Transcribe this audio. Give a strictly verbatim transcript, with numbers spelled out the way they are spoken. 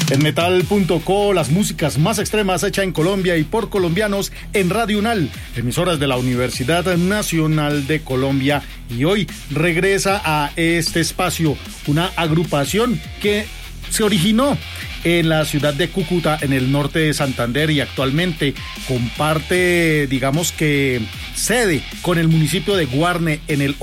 En metal punto co, las músicas más extremas hechas en Colombia y por colombianos en Radio UNAL, emisoras de la Universidad Nacional de Colombia. Y hoy regresa a este espacio una agrupación que se originó en la ciudad de Cúcuta, en el norte de Santander, y actualmente comparte, digamos que, sede con el municipio de Guarne, en el